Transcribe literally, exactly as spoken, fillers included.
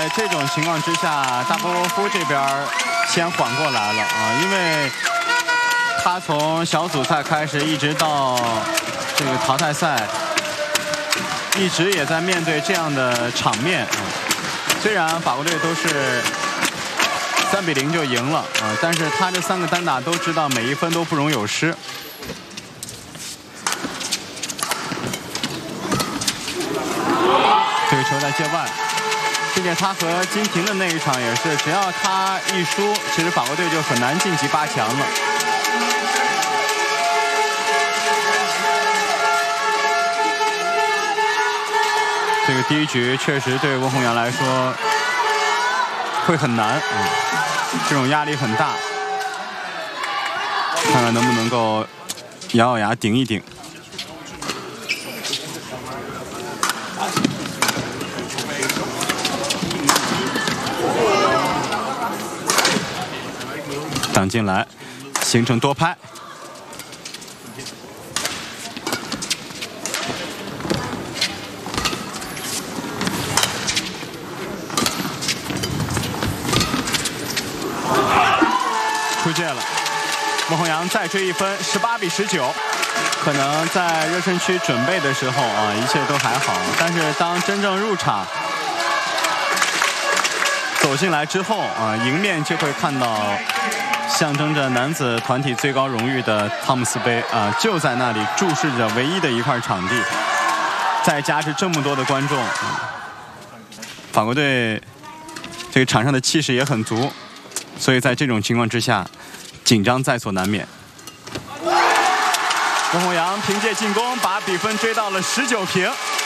在这种情况之下，大波波夫这边先缓过来了啊，因为他从小组赛开始一直到这个淘汰赛，一直也在面对这样的场面啊。虽然法国队都是三比零就赢了啊，但是他这三个单打都知道每一分都不容有失。这个球在界外。并且他和金廷的那一场也是，只要他一输，其实法国队就很难晋级八强了。这个第一局确实对温宏洋来说会很难，嗯，这种压力很大，看看能不能够咬咬牙顶一顶。挡进来，形成多拍。出界了，温宏洋再追一分，十八比十九。可能在热身区准备的时候啊，一切都还好，但是当真正入场走进来之后啊，迎面就会看到象征着男子团体最高荣誉的汤姆斯杯啊，就在那里注视着唯一的一块场地，再加之这么多的观众，法国队这个场上的气势也很足，所以在这种情况之下，紧张在所难免。温宏洋凭借进攻把比分追到了十九平。